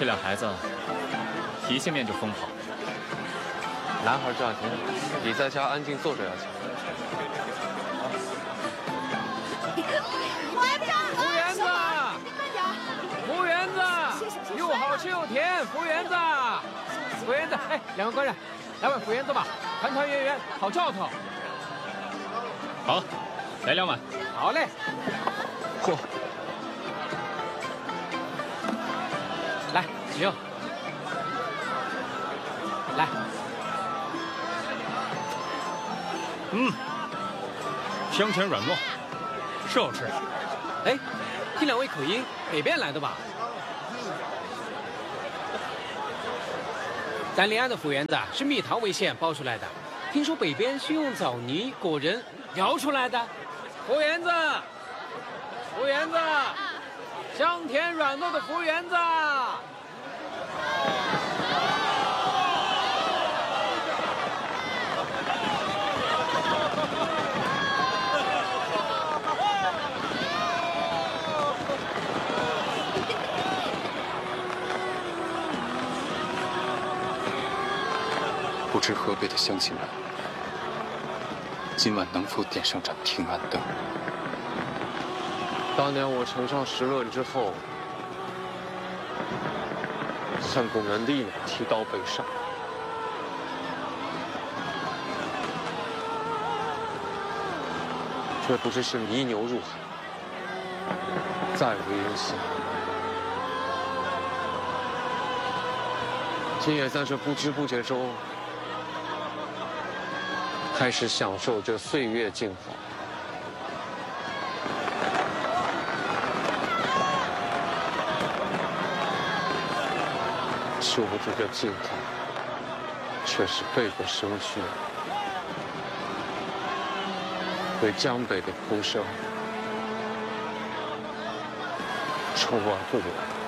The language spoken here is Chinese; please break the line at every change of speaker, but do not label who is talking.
这俩孩子一见面就疯跑。
男孩赚钱比在家安静坐着要强。
服务员子，服务员子，又好吃又甜，服务员子，服务员子，哎，两位官人，来碗服务员子吧，团团圆圆，好兆头。
好，来2碗。
好嘞。
嚯！
来，6。来。
香甜软糯，是好吃。
哎，听两位口音，北边来的吧？咱临安的服务员子是蜜糖为馅包出来的，听说北边是用枣泥、果仁摇出来的。服务员子，服务员子，香甜软糯的服务员子。
不知河北的乡亲们，今晚能否点上盏平安灯？
当年我乘上石轮之后，像拱人的一样提刀北上，却不知是迷牛入海，再无音信。今也在这不知不觉中，开始享受这岁月静好。殊不知这静好，却是背过身躯，对江北的哭声充耳不闻。